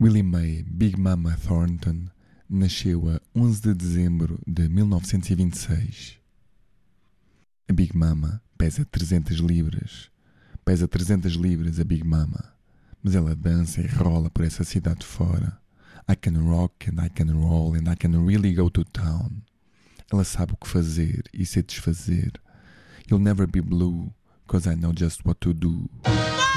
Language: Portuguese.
Willie Mae Big Mama Thornton nasceu a 11 de dezembro de 1926. A Big Mama pesa 300 libras. Pesa 300 libras a Big Mama. Mas ela dança e rola por essa cidade fora. I can rock and I can roll and I can really go to town. Ela sabe o que fazer e se desfazer. You'll never be blue, cause I know just what to do.